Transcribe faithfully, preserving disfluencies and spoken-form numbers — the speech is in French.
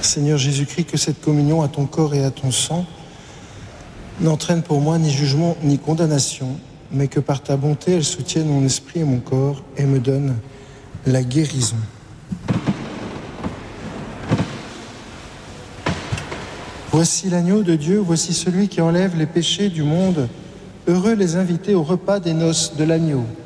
Seigneur Jésus-Christ, que cette communion à ton corps et à ton sang n'entraîne pour moi ni jugement ni condamnation, mais que par ta bonté, elle soutienne mon esprit et mon corps et me donne la guérison. Voici l'agneau de Dieu, voici celui qui enlève les péchés du monde. Heureux les invités au repas des noces de l'agneau.